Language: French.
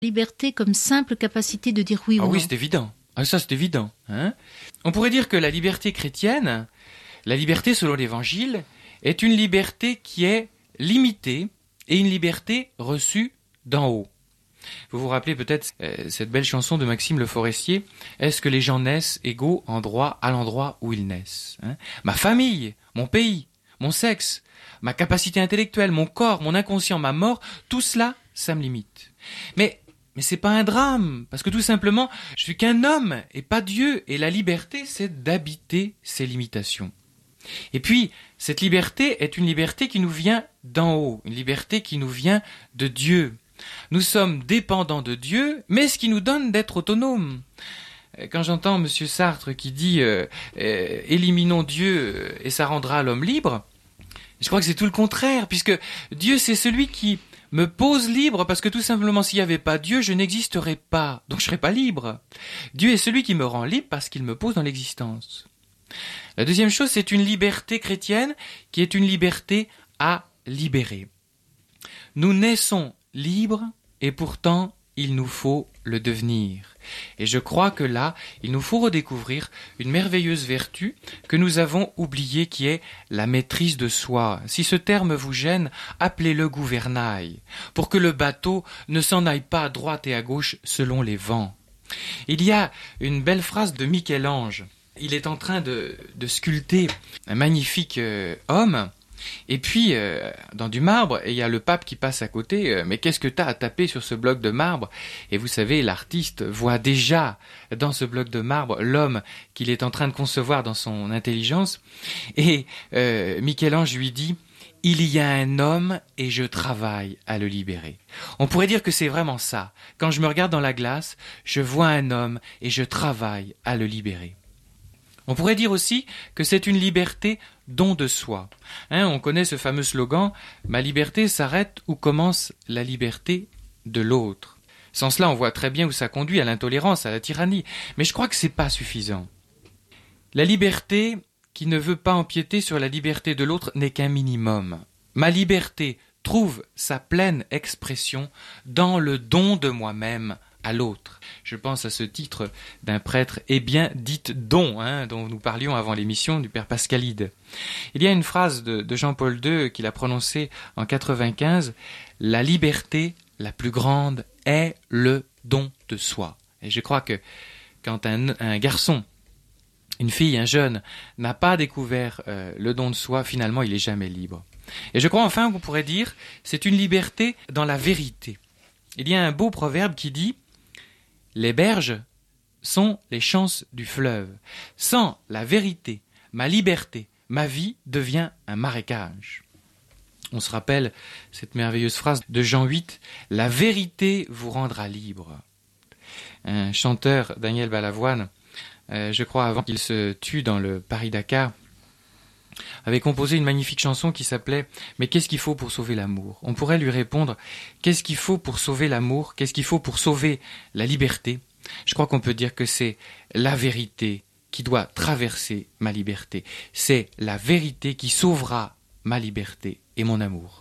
Liberté comme simple capacité de dire oui ou non. Ah oui, c'est évident. Ah ça, c'est évident. Hein. On pourrait dire que la liberté chrétienne, la liberté selon l'Évangile, est une liberté qui est limitée et une liberté reçue d'en haut. Vous vous rappelez peut-être cette belle chanson de Maxime Le Forestier, « Est-ce que les gens naissent égaux en droit à l'endroit où ils naissent ?» Ma famille, mon pays, mon sexe, ma capacité intellectuelle, mon corps, mon inconscient, ma mort, tout cela, ça me limite. Mais c'est pas un drame, parce que tout simplement, je suis qu'un homme et pas Dieu, et la liberté, c'est d'habiter ces limitations. Et puis, cette liberté est une liberté qui nous vient d'en haut, une liberté qui nous vient de Dieu. Nous sommes dépendants de Dieu, mais ce qui nous donne d'être autonomes. Quand j'entends M. Sartre qui dit « éliminons Dieu et ça rendra l'homme libre », je crois que c'est tout le contraire, puisque Dieu c'est celui qui me pose libre, parce que tout simplement s'il n'y avait pas Dieu, je n'existerais pas, donc je ne serais pas libre. Dieu est celui qui me rend libre parce qu'il me pose dans l'existence. La deuxième chose, c'est une liberté chrétienne qui est une liberté à libérer. Nous naissons libres et pourtant il nous faut le devenir. Et je crois que là, il nous faut redécouvrir une merveilleuse vertu que nous avons oubliée qui est la maîtrise de soi. Si ce terme vous gêne, appelez-le gouvernail, pour que le bateau ne s'en aille pas à droite et à gauche selon les vents. Il y a une belle phrase de Michel-Ange. Il est en train de sculpter un magnifique homme. Et puis, dans du marbre, et il y a le pape qui passe à côté, mais qu'est-ce que t'as à taper sur ce bloc de marbre? Et vous savez, l'artiste voit déjà dans ce bloc de marbre l'homme qu'il est en train de concevoir dans son intelligence. Et Michel-Ange lui dit, « Il y a un homme et je travaille à le libérer. » On pourrait dire que c'est vraiment ça. Quand je me regarde dans la glace, je vois un homme et je travaille à le libérer. On pourrait dire aussi que c'est une liberté don de soi. On connaît ce fameux slogan « Ma liberté s'arrête où commence la liberté de l'autre ». Sans cela, on voit très bien où ça conduit, à l'intolérance, à la tyrannie. Mais je crois que c'est pas suffisant. La liberté qui ne veut pas empiéter sur la liberté de l'autre n'est qu'un minimum. Ma liberté trouve sa pleine expression dans le don de moi-même à l'autre. Je pense à ce titre d'un prêtre, eh bien, dites don, dont nous parlions avant l'émission du père Pascalide. Il y a une phrase de Jean-Paul II qu'il a prononcée en 95, « La liberté la plus grande est le don de soi ». Et je crois que quand un garçon, une fille, un jeune n'a pas découvert le don de soi, finalement, il n'est jamais libre. Et je crois enfin qu'on pourrait dire, c'est une liberté dans la vérité. Il y a un beau proverbe qui dit « Les berges sont les chances du fleuve. Sans la vérité, ma liberté, ma vie devient un marécage. » On se rappelle cette merveilleuse phrase de Jean 8, « La vérité vous rendra libre. » Un chanteur, Daniel Balavoine, je crois avant qu'il se tue dans le Paris-Dakar, avait composé une magnifique chanson qui s'appelait « Mais qu'est-ce qu'il faut pour sauver l'amour ?» On pourrait lui répondre « Qu'est-ce qu'il faut pour sauver l'amour ? Qu'est-ce qu'il faut pour sauver la liberté ?» Je crois qu'on peut dire que c'est la vérité qui doit traverser ma liberté. C'est la vérité qui sauvera ma liberté et mon amour.